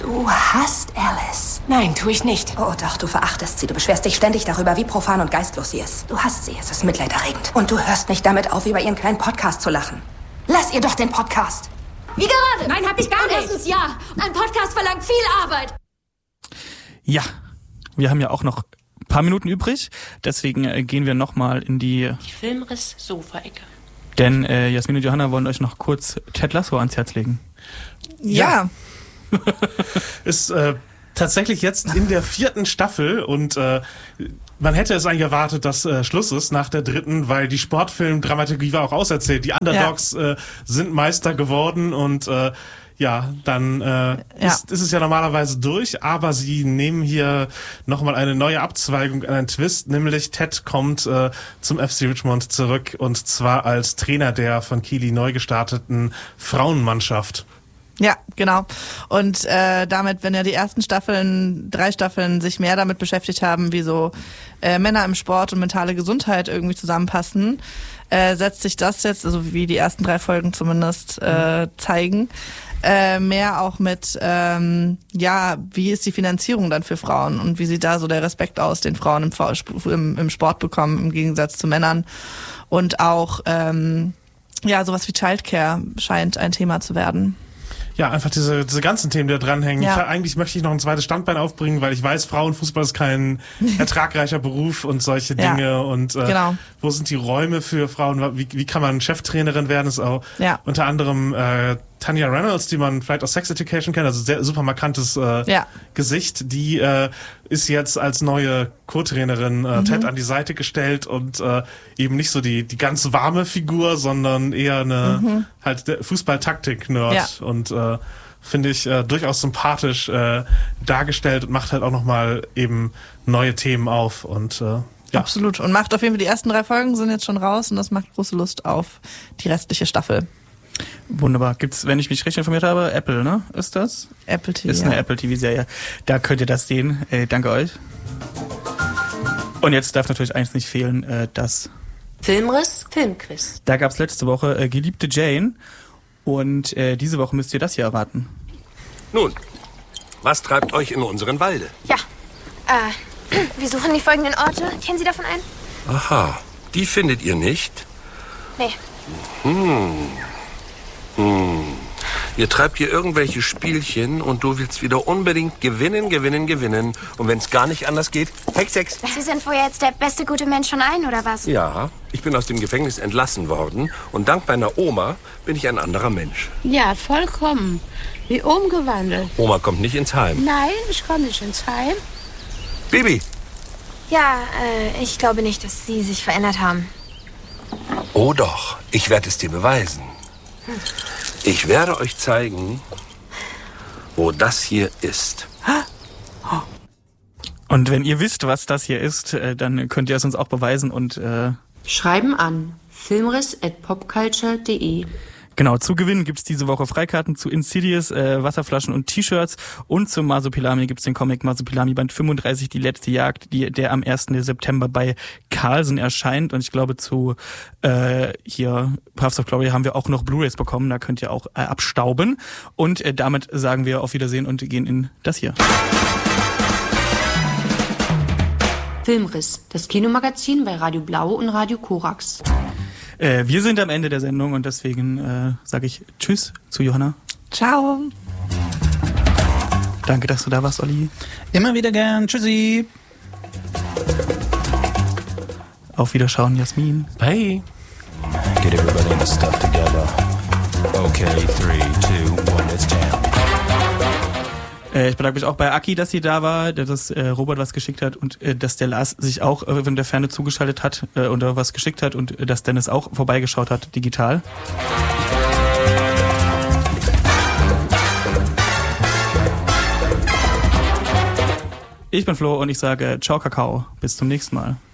Du hasst Alice. Nein, tue ich nicht. Oh doch, du verachtest sie. Du beschwerst dich ständig darüber, wie profan und geistlos sie ist. Du hasst sie, es ist mitleiderregend. Und du hörst nicht damit auf, über ihren kleinen Podcast zu lachen. Lass ihr doch den Podcast. Wie gerade? Nein, hab ich gar nicht. Erstens ja. Ein Podcast verlangt viel Arbeit. Ja, wir haben ja auch noch ein paar Minuten übrig. Deswegen gehen wir nochmal in die Filmriss-Sofa-Ecke. Denn Jasmin und Johanna wollen euch noch kurz Ted Lasso ans Herz legen. Ja. Ist tatsächlich jetzt in der 4. Staffel und man hätte es eigentlich erwartet, dass Schluss ist nach der 3., weil die Sportfilm-Dramaturgie war auch auserzählt. Die Underdogs sind Meister geworden und dann ist es ja normalerweise durch, aber sie nehmen hier nochmal eine neue Abzweigung, einen Twist, nämlich Ted kommt zum FC Richmond zurück und zwar als Trainer der von Keighley neu gestarteten Frauenmannschaft. Ja, genau. Und damit, wenn ja die ersten 3 Staffeln sich mehr damit beschäftigt haben, wie so Männer im Sport und mentale Gesundheit irgendwie zusammenpassen, setzt sich das jetzt, also wie die ersten 3 Folgen zumindest zeigen, mehr auch mit, wie ist die Finanzierung dann für Frauen und wie sieht da so der Respekt aus, den Frauen im Sport bekommen, im Gegensatz zu Männern. Und auch, sowas wie Childcare scheint ein Thema zu werden. Ja, einfach diese ganzen Themen, die da dranhängen. Ja. Eigentlich möchte ich noch ein zweites Standbein aufbringen, weil ich weiß, Frauenfußball ist kein ertragreicher Beruf und solche Dinge. Und genau. Wo sind die Räume für Frauen? Wie kann man Cheftrainerin werden? Das ist auch unter anderem Tanya Reynolds, die man vielleicht aus Sex Education kennt, also sehr super markantes Gesicht. Die ist jetzt als neue Co-Trainerin Ted an die Seite gestellt und eben nicht so die ganz warme Figur, sondern eher eine Fußball-Taktik-Nerd und finde ich durchaus sympathisch dargestellt und macht halt auch nochmal eben neue Themen auf und Absolut. Und macht auf jeden Fall, die ersten 3 Folgen sind jetzt schon raus und das macht große Lust auf die restliche Staffel. Wunderbar. Gibt's, wenn ich mich richtig informiert habe, Apple, ne? Ist das? Apple TV. Ist eine Apple TV-Serie. Da könnt ihr das sehen. Danke euch. Und jetzt darf natürlich eins nicht fehlen, das Filmriss-Filmquiz. Da gab's letzte Woche Geliebte Jane und diese Woche müsst ihr das hier erraten. Nun, was treibt euch in unseren Walde? Ja. Wir suchen die folgenden Orte. Kennen Sie davon einen? Aha, die findet ihr nicht? Nee. Ihr treibt hier irgendwelche Spielchen und du willst wieder unbedingt gewinnen. Und wenn es gar nicht anders geht, Hex. Sie sind wohl jetzt der beste gute Mensch von allen, oder was? Ja, ich bin aus dem Gefängnis entlassen worden und dank meiner Oma bin ich ein anderer Mensch. Ja, vollkommen. Wie umgewandelt. Oma kommt nicht ins Heim. Nein, ich komme nicht ins Heim. Bibi! Ja, ich glaube nicht, dass Sie sich verändert haben. Oh doch, ich werde es dir beweisen. Ich werde euch zeigen, wo das hier ist. Und wenn ihr wisst, was das hier ist, dann könnt ihr es uns auch beweisen und Schreiben an filmriss@popculture.de. Genau, zu gewinnen gibt's diese Woche Freikarten zu Insidious, Wasserflaschen und T-Shirts und zum Masopilami gibt's den Comic Masopilami Band 35, die letzte Jagd, der am 1. September bei Carlsen erscheint und ich glaube zu hier Paths of Glory haben wir auch noch Blu-rays bekommen, da könnt ihr auch abstauben und damit sagen wir auf Wiedersehen und gehen in das hier. Filmriss, das Kinomagazin bei Radio Blau und Radio Korax. Wir sind am Ende der Sendung und deswegen sage ich Tschüss zu Johanna. Ciao. Danke, dass du da warst, Olli. Immer wieder gern. Tschüssi. Auf Wiederschauen, Jasmin. Bye. Get everybody in the stuff together. Okay, 3, 2, 1, let's jam. Ich bedanke mich auch bei Aki, dass sie da war, dass Robert was geschickt hat und dass der Lars sich auch von der Ferne zugeschaltet hat oder was geschickt hat und dass Dennis auch vorbeigeschaut hat, digital. Ich bin Flo und ich sage Ciao Kakao. Bis zum nächsten Mal.